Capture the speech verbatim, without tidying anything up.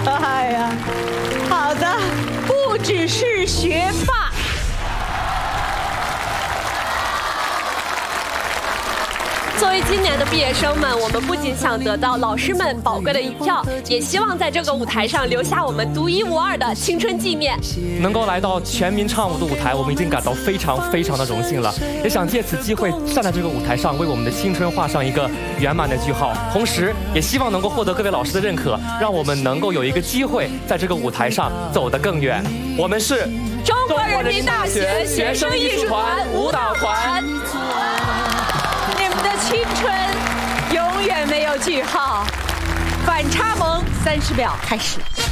哎呀，好的，不只是学霸。 作为今年的毕业生们，我们不仅想得到老师们宝贵的一票，也希望在这个舞台上留下我们独一无二的青春纪念。 能够来到全民唱舞的舞台，我们已经感到非常非常的荣幸了，也想借此机会站在这个舞台上，为我们的青春画上一个圆满的句号。同时，也希望能够获得各位老师的认可，让我们能够有一个机会在这个舞台上走得更远。我们是中国人民大学学生艺术团舞蹈团。 青春永远没有句号，反差萌三十秒开始。